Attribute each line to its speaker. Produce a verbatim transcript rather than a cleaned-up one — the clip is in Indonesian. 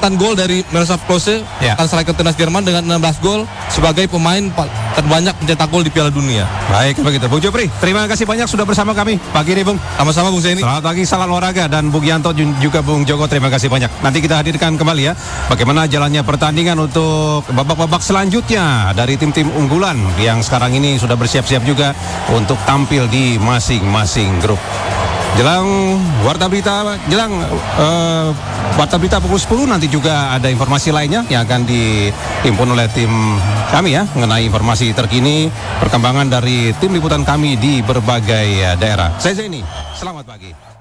Speaker 1: catatan gol dari Miroslav Klose,
Speaker 2: Ya.
Speaker 1: mantan striker timnas Jerman dengan enam belas gol sebagai pemain pa- terbanyak mencetak gol di Piala Dunia.
Speaker 2: Baik, begitu. Bung Jopri, terima kasih banyak sudah bersama kami pagi ini, Bung.
Speaker 1: Sama-sama Bung Zaini.
Speaker 2: Selamat pagi, salam olahraga. Dan Bung Yanto jun- juga Bung Joko, terima kasih banyak. Nanti kita hadirkan kembali ya bagaimana jalannya pertandingan untuk babak-babak selanjutnya dari tim-tim unggulan yang sekarang ini sudah bersiap-siap juga untuk tampil di masing-masing grup. Jelang warta berita, jelang uh, warta berita pukul sepuluh nanti juga ada informasi lainnya yang akan dihimpun oleh tim kami ya mengenai informasi terkini perkembangan dari tim liputan kami di berbagai uh, daerah. Saya Zaini, selamat pagi.